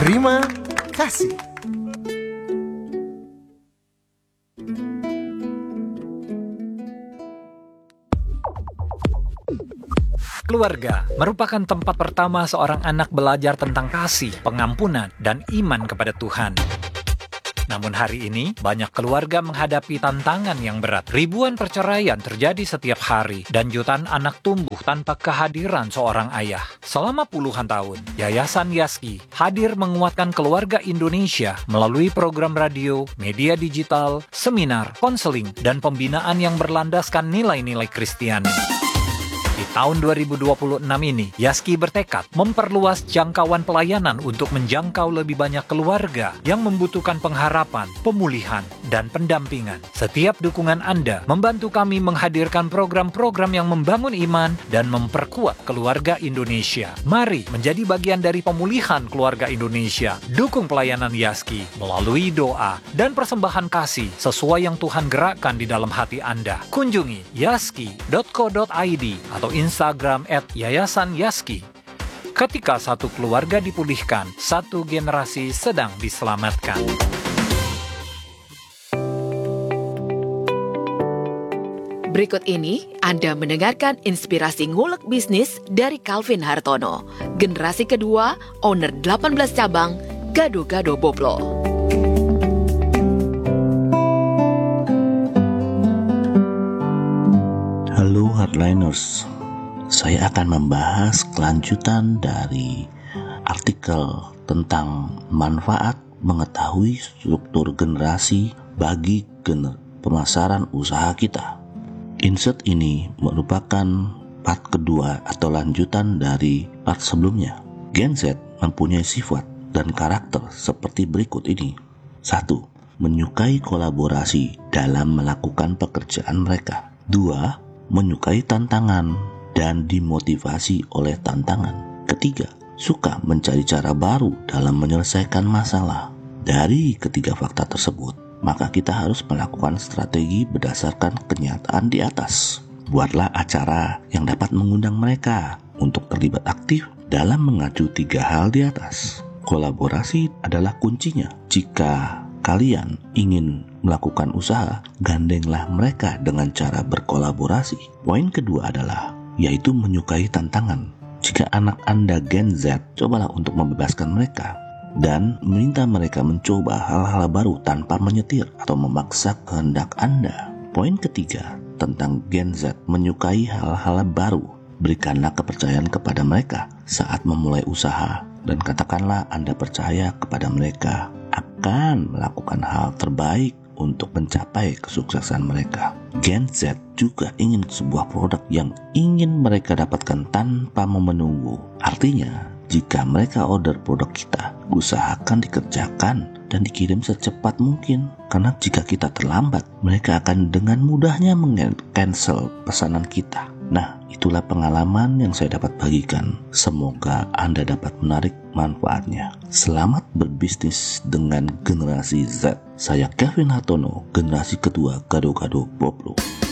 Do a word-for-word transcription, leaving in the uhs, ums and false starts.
Terima kasih. Keluarga merupakan tempat pertama seorang anak belajar tentang kasih, pengampunan, dan iman kepada Tuhan. Namun hari ini, banyak keluarga menghadapi tantangan yang berat. Ribuan perceraian terjadi setiap hari, dan jutaan anak tumbuh tanpa kehadiran seorang ayah. Selama puluhan tahun, Yayasan Yaski hadir menguatkan keluarga Indonesia melalui program radio, media digital, seminar, konseling, dan pembinaan yang berlandaskan nilai-nilai Kristiani. Di tahun dua ribu dua puluh enam ini, Yaski bertekad memperluas jangkauan pelayanan untuk menjangkau lebih banyak keluarga yang membutuhkan pengharapan, pemulihan, dan pendampingan. Setiap dukungan Anda membantu kami menghadirkan program-program yang membangun iman dan memperkuat keluarga Indonesia. Mari menjadi bagian dari pemulihan keluarga Indonesia. Dukung pelayanan Yaski melalui doa dan persembahan kasih sesuai yang Tuhan gerakkan di dalam hati Anda. Kunjungi yaski dot co dot i d atau Instagram at Yayasan Yaski. Ketika satu keluarga dipulihkan, satu generasi sedang diselamatkan. Berikut ini Anda mendengarkan inspirasi ngulek bisnis dari Calvin Hartono, generasi kedua, owner delapan belas cabang, Gado-Gado Boplo. Halo Hardliners, saya akan membahas kelanjutan dari artikel tentang manfaat mengetahui struktur generasi bagi gener- pemasaran usaha kita. Insert ini merupakan part kedua atau lanjutan dari part sebelumnya. Gen Z mempunyai sifat dan karakter seperti berikut ini. Satu. Menyukai kolaborasi dalam melakukan pekerjaan mereka. Dua. Menyukai tantangan dan dimotivasi oleh tantangan. Ketiga, suka mencari cara baru dalam menyelesaikan masalah. Dari ketiga fakta tersebut, maka kita harus melakukan strategi berdasarkan kenyataan di atas. Buatlah acara yang dapat mengundang mereka untuk terlibat aktif dalam mengacu tiga hal di atas. Kolaborasi adalah kuncinya. Jika kalian ingin melakukan usaha, gandenglah mereka dengan cara berkolaborasi. Poin kedua adalah yaitu menyukai tantangan. Jika anak Anda Gen Z, cobalah untuk membebaskan mereka dan meminta mereka mencoba hal-hal baru tanpa menyetir atau memaksa kehendak Anda. Poin ketiga tentang Gen Z menyukai hal-hal baru. Berikanlah kepercayaan kepada mereka saat memulai usaha dan katakanlah Anda percaya kepada mereka akan melakukan hal terbaik untuk mencapai kesuksesan mereka. Gen Z juga ingin sebuah produk yang ingin mereka dapatkan tanpa menunggu. Artinya, jika mereka order produk kita, usahakan dikerjakan dan dikirim secepat mungkin. Karena jika kita terlambat, mereka akan dengan mudahnya meng-cancel pesanan kita. Nah, itulah pengalaman yang saya dapat bagikan. Semoga Anda dapat menarik manfaatnya. Selamat berbisnis dengan generasi Z. Saya Calvin Hartono, generasi kedua Gado-Gado Boplo.